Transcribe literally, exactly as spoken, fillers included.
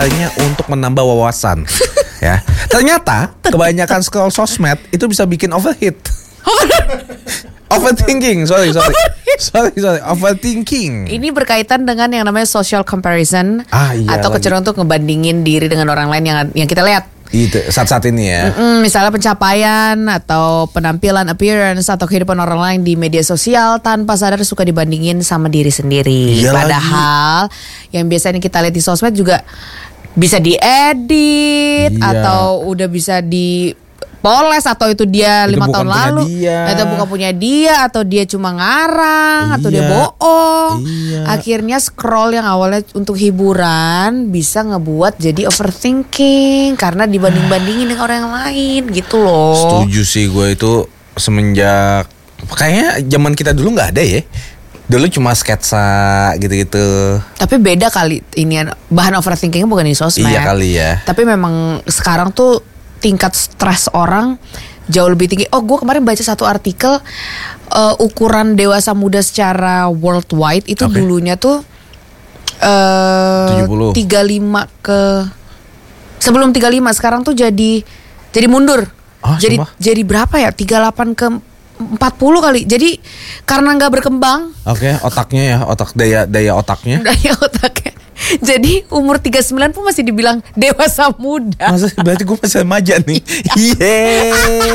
untuk menambah wawasan. Ya, ternyata kebanyakan scroll sosmed itu bisa bikin overheat. Overthinking, sorry, sorry, sorry, sorry, overthinking. Ini berkaitan dengan yang namanya social comparison Ah, iya atau lagi. kecenderungan untuk ngebandingin diri dengan orang lain yang yang kita lihat. Itu saat-saat ini ya. Mm, misalnya pencapaian atau penampilan, appearance atau kehidupan orang lain di media sosial tanpa sadar suka dibandingin sama diri sendiri. Iya Padahal lagi. Yang biasanya kita lihat di sosmed juga bisa diedit Iya. atau udah bisa dipoles atau itu dia Itu lima bukan tahun punya lalu dia. atau bukan punya dia atau dia cuma ngarang atau dia Iya. bohong. Iya. Akhirnya scroll yang awalnya untuk hiburan bisa ngebuat jadi overthinking karena dibanding-bandingin dengan orang yang lain gitu loh. Setuju sih gue itu semenjak kayaknya zaman kita dulu nggak ada ya. Dulu cuma sketsa gitu-gitu. Tapi beda kali ini bahan overthinkingnya bukan di sosmed. Iya kali ya. Tapi memang sekarang tuh tingkat stres orang jauh lebih tinggi. Oh, gue kemarin baca satu artikel uh, ukuran dewasa muda secara worldwide itu Oke. dulunya tuh uh, tujuh puluh. tiga puluh lima ke sebelum tiga puluh lima, sekarang tuh jadi jadi mundur. Ah, jadi sumpah? jadi berapa ya? tiga puluh delapan ke empat puluh kali. Jadi karena nggak berkembang Oke, otaknya ya, otak daya daya otaknya. daya otaknya. Jadi umur tiga puluh sembilan pun masih dibilang dewasa muda. Masa berarti gue masih remaja nih. Iya.